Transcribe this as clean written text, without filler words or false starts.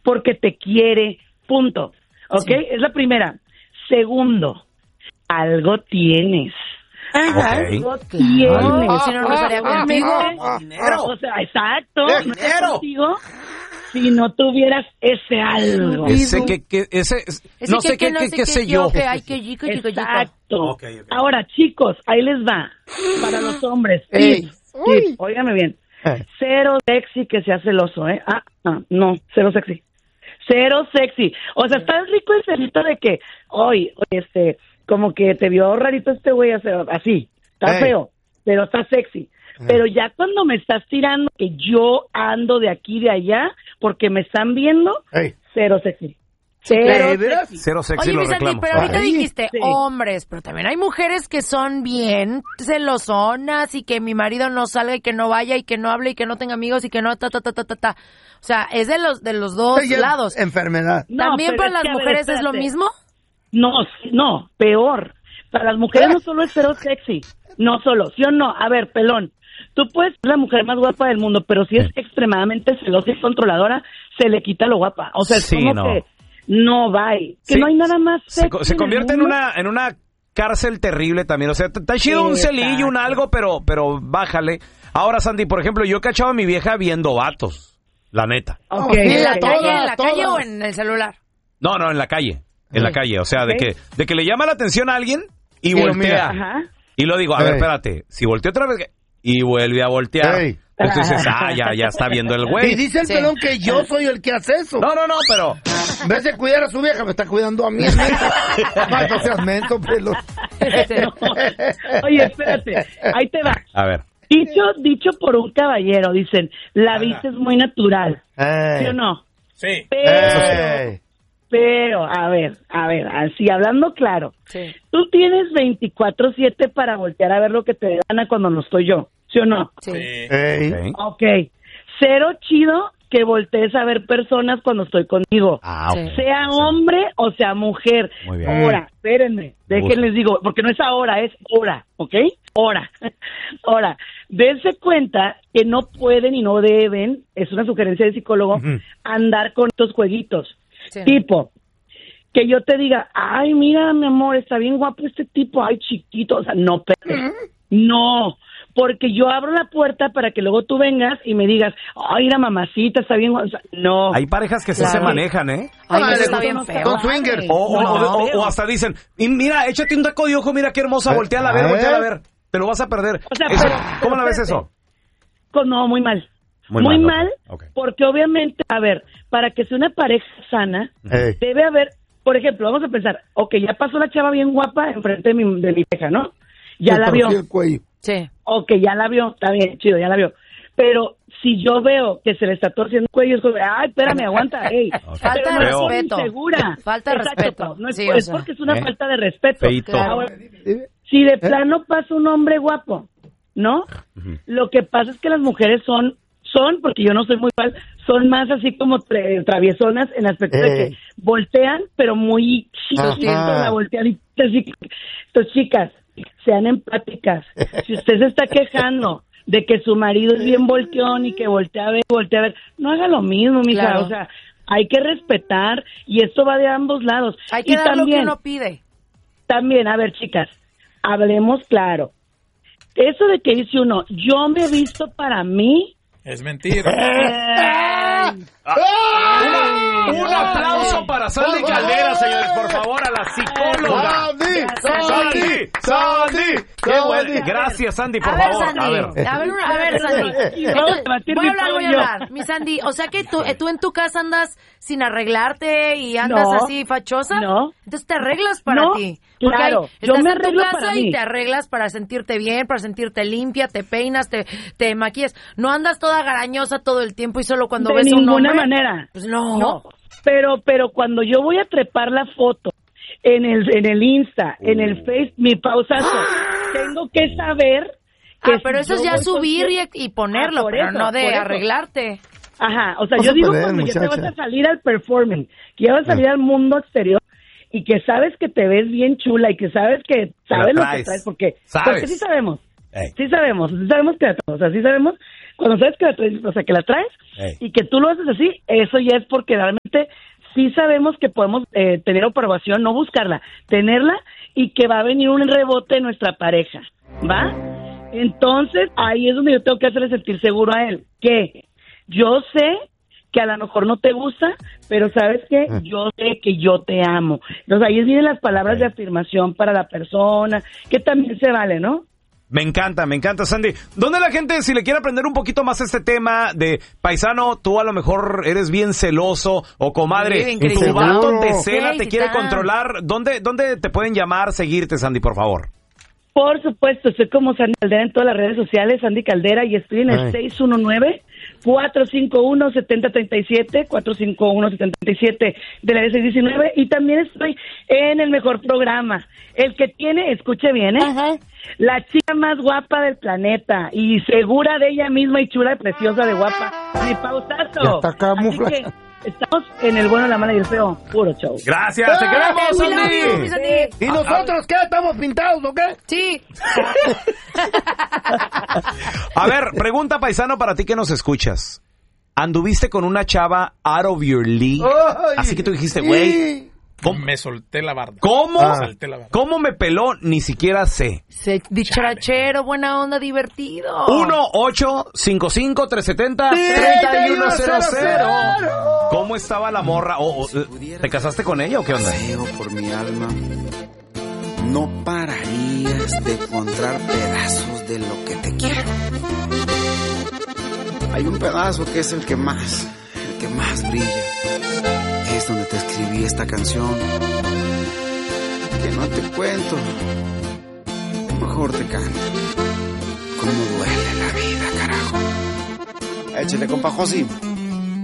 porque te quiere, punto. ¿Ok? Sí. Es la primera. Segundo, algo tienes. Ajá. Algo tienes. Si no, no estaría contigo. Dinero. O sea, exacto. No estaría contigo si no tuvieras ese algo. Ese no sé qué sé yo. Exacto. Okay. Ahora, chicos, ahí les va. Para los hombres. Sí, óigame bien. Cero sexy que sea celoso, ¿eh? No, cero sexy. Cero sexy. O sea, está rico el celito de que, hoy, como que te vio rarito este güey, así. Está feo, pero está sexy. Pero ya cuando me estás tirando que yo ando de aquí y de allá porque me están viendo, cero sexy. Cero sexy. Oye, lo Sandy, reclamo. pero ahorita dijiste hombres, pero también hay mujeres que son bien celosonas y que mi marido no salga y que no vaya y que no hable y que no tenga amigos y que no O sea, es de los dos lados. Enfermedad. ¿También para las mujeres es lo mismo? No, peor. Para las mujeres no solo es cero sexy, no solo, ¿sí o no? A ver, pelón, tú puedes ser la mujer más guapa del mundo, pero si es extremadamente celosa y controladora, se le quita lo guapa. O sea, es como que no va, que no hay nada más sexy. Se convierte en una cárcel terrible también. O sea, está chido un celillo, un algo, pero bájale. Ahora, Sandy, por ejemplo, yo he cachado a mi vieja viendo vatos, la neta. Okay. ¿En la calle o en el celular? No, en la calle. En la calle, o sea, de que le llama la atención a alguien y voltea. Y lo digo, a ver, espérate, si volteó otra vez y vuelve a voltear. Entonces, ya está viendo el güey. Y dice el pelón que yo soy el que hace eso. No, pero... En vez de cuidar a su vieja, me está cuidando a mí. No seas menso, pelón. Oye, espérate, ahí te va. A ver. Dicho por un caballero, dicen, la vista es muy natural. ¿Sí o no? Sí. Pero, a ver, así hablando claro, tú tienes 24/7 para voltear a ver lo que te gana cuando no estoy yo, ¿sí o no? Sí. Ok, cero chido que voltees a ver personas cuando estoy contigo, sea hombre o sea mujer. Muy bien. Ahora, espérenme, déjenles digo, porque no es ahora, es hora, ¿ok? Ahora, dense cuenta que no pueden y no deben, es una sugerencia del psicólogo, andar con estos jueguitos. Sí. Tipo, que yo te diga, ay, mira, mi amor, está bien guapo este tipo, ay, chiquito, o sea, no, no, porque yo abro la puerta para que luego tú vengas y me digas, ay, la mamacita, está bien guapa, o sea, no. Hay parejas que se manejan, ¿eh? Ay, no, está bien feo. Con swingers. O hasta dicen, y mira, échate un taco de ojo, mira qué hermosa, volteala a ver, te lo vas a perder. O sea, ¿cómo la ves eso? No, muy mal. Muy mal, porque obviamente, a ver, para que sea una pareja sana, debe haber, por ejemplo, vamos a pensar, ya pasó la chava bien guapa enfrente de mi pareja, ¿no? Ya la vio. Sí. Ya la vio, está bien, chido, ya la vio. Pero si yo veo que se le está torciendo el cuello, es como, ay, espérame, aguanta, falta de respeto. Falta de respeto. No es porque es una falta de respeto. Ahora, si de plano pasa un hombre guapo, ¿no? Lo que pasa es que las mujeres son, porque yo no soy muy mal, son más así como traviesonas en aspecto de que voltean, pero muy la volteadita. Entonces, chicas, sean empáticas. Si usted se está quejando de que su marido es bien volteón y que voltea a ver, no haga lo mismo, mija. Claro. O sea, hay que respetar y esto va de ambos lados. Hay que dar lo que uno pide. También, a ver, chicas, hablemos claro. Eso de que dice uno, yo me he visto para mí, es mentira. Un aplauso para Sandy Caldera, señores, por favor, a la psicóloga. Sandy. Qué bueno. Gracias, Sandy, por favor. Sandy. A ver, Sandy. Voy a hablar. Mi Sandy, o sea que tú en tu casa andas sin arreglarte y andas así fachosa. No. Entonces te arreglas para ti. Claro, yo me arreglo en tu casa para mí. y te arreglas para sentirte bien, para sentirte limpia, te peinas, te maquillas. No andas toda garañosa todo el tiempo y solo cuando ves a un hombre. De ninguna manera. Pues no. Pero cuando yo voy a trepar la foto en el Insta, en el Face, mi pausazo, tengo que saber que pero eso es ya subir y ponerlo, pero no de arreglarte. Ajá, o sea, yo digo cuando ya te vas a salir al performing, que ya vas a salir al mundo exterior y que sabes que te ves bien chula y que sabes lo que traes, porque sí sabemos. Sí sabemos que, o sea, sí sabemos cuando sabes que la traes, o sea, que la traes y que tú lo haces así, eso ya es porque realmente sí sabemos que podemos tener aprobación, no buscarla, tenerla y que va a venir un rebote de nuestra pareja, ¿va? Entonces, ahí es donde yo tengo que hacerle sentir seguro a él, que yo sé que a lo mejor no te gusta, pero ¿sabes qué? Yo sé que yo te amo. Entonces, ahí vienen las palabras de afirmación para la persona, que también se vale, ¿no? Me encanta, Sandy. ¿Dónde la gente, si le quiere aprender un poquito más este tema de paisano, tú a lo mejor eres bien celoso o comadre, tu vato te cela, te quiere controlar? ¿Dónde te pueden llamar, seguirte, Sandy, por favor? Por supuesto, estoy como Sandy Caldera en todas las redes sociales, Sandy Caldera, y estoy en el 619-451-7037, 451-7037 de la D619, y también estoy en el mejor programa, el que tiene, escuche bien, la chica más guapa del planeta, y segura de ella misma y chula y preciosa de guapa, mi Pausazo. Ya está camuflada. Estamos en el bueno, la mala y el feo, puro show. Gracias, te queremos, Sandy. ¿Y nosotros qué? ¿Estamos pintados o qué? Sí. A ver, pregunta paisano para ti que nos escuchas. ¿Anduviste con una chava out of your league? Así que tú dijiste, güey, me solté la barda. ¿Cómo? ¿Cómo me peló? Ni siquiera sé. Dicharachero, buena onda, divertido. 1-855-370-3100. ¿Cómo estaba la morra? ¿Te casaste con ella o qué onda? Deseo por mi alma, no pararías de encontrar pedazos de lo que te quiero. Hay un pedazo que es el que más brilla. Es donde te escribí esta canción. Que no te cuento, mejor te canto. Cómo duele la vida, carajo. Échale, compa José.